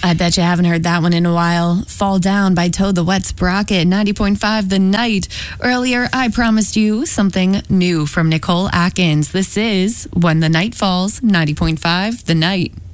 I bet you haven't heard that one in a while. Fall Down by Toad the Wet Sprocket, 90.5 The Night. Earlier, I promised you something new from Nicole Atkins. This is When the Night Falls, 90.5 The Night.